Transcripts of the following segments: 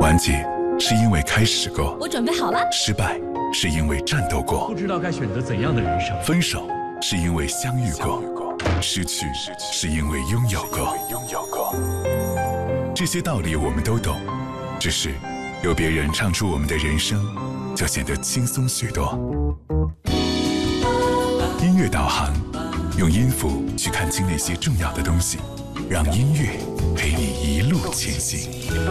完结是因为开始过， 我准备好了。 失败是因为战斗过， 不知道该选择怎样的人生。 分手是因为相遇过，失去是因为拥有过。这些道理我们都懂，只是有别人唱出我们的人生，就显得轻松许多。音乐导航，用音符去看清那些重要的东西，让音乐陪你一路前行。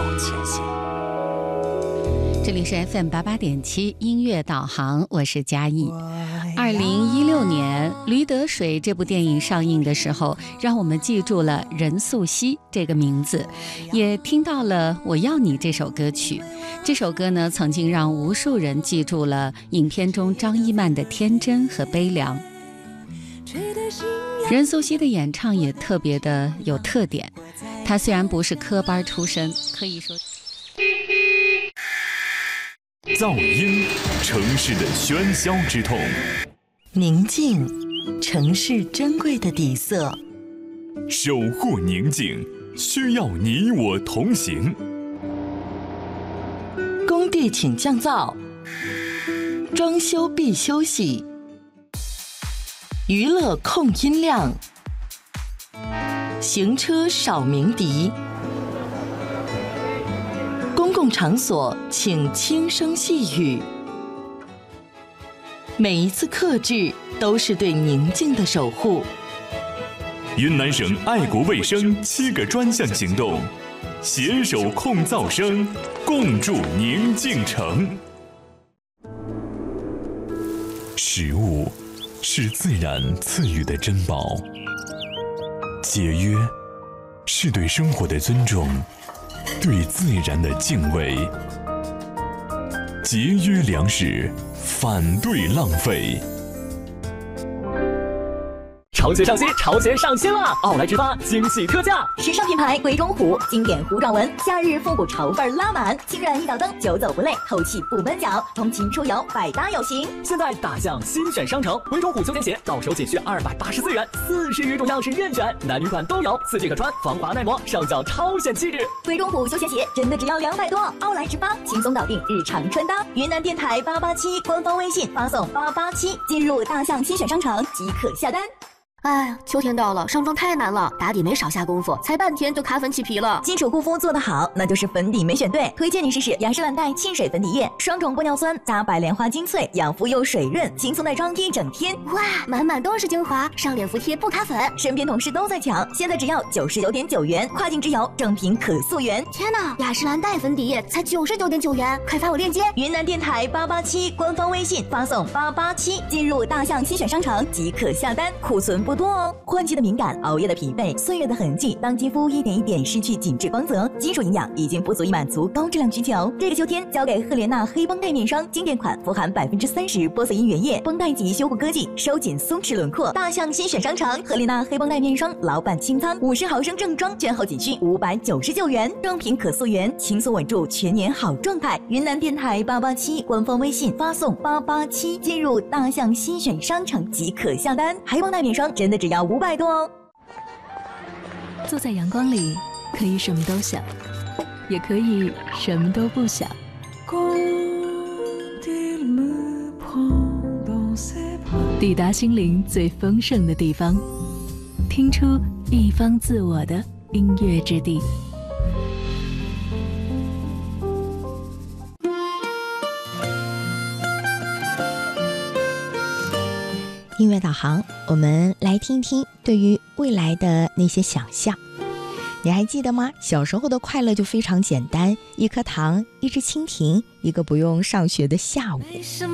这里是 FM88.7 音乐导航，我是嘉义。2016年《驴得水》这部电影上映的时候，让我们记住了任素汐这个名字，也听到了《我要你》这首歌曲。这首歌呢，曾经让无数人记住了影片中张一曼的天真和悲凉。任素汐的演唱也特别的有特点，她虽然不是科班出身，可以说噪音，城市的喧嚣之痛； 宁静，城市珍贵的底色。 守护宁静，需要你我同行。 工地请降噪，装修必休息。娱乐控音量，行车少鸣笛。公共场所请轻声细语。每一次克制都是对宁静的守护。 云南省爱国卫生7个专项行动，携手控噪声，共筑宁静城。食物是自然赐予的珍宝，节约是对生活的尊重，对自然的敬畏。节约粮食，反对浪费。 潮鞋上新，潮鞋上新了！奥莱直发惊喜特价， 时尚品牌鬼冢虎，经典糊状纹，夏日复古潮范拉满，轻软一脚蹬，久走不累，透气不闷脚，通勤出游百搭有型。 现在大象新选商城，鬼冢虎休闲鞋到手仅需284元，40余种样式任选，男女款都有，4季可穿，防滑耐磨，上脚超显气质。 鬼冢虎休闲鞋真的只要200多，奥莱直发轻松搞定日常穿搭。云南电台887官方微信发送887，进入大象新选商城即可下单。 哎，秋天到了，上妆太难了，打底没少下功夫，才半天就卡粉起皮了。 基础护肤做得好，那就是粉底没选对。推荐你试试雅诗兰黛沁水粉底液，双种玻尿酸加白莲花精粹，养肤又水润，轻松耐妆一整天。 哇，满满都是精华，上脸服帖不卡粉。 身边同事都在抢，现在只要99.9元，跨境直邮，正品可溯源。 天哪，雅诗兰黛粉底液才99.9元，快发我链接。 云南电台887官方微信发送887，进入大象新选商城即可下单，库存不多哦。换季的敏感，熬夜的疲惫，岁月的痕迹，当肌肤一点一点失去紧致光泽，基础营养已经不足以满足高质量需求。这个秋天交给赫莲娜黑绷带面霜，经典款，富含30%玻色因原液，绷带级修护科技，收紧松弛轮廓。大象新选商城赫莲娜黑绷带面霜老版清仓，50毫升正装，券后仅需599元，正品可溯源，轻松稳住全年好状态。云南电台887官方微信发送887，进入大象新选商城即可下单。黑绷带面霜真的只要500多哦。 坐在阳光里，可以什么都想，也可以什么都不想。抵达心灵最丰盛的地方，听出一方自我的音乐之地。 音乐导航，我们来听听对于未来的那些想象。你还记得吗？小时候的快乐就非常简单，一颗糖，一只蜻蜓，一个不用上学的下午。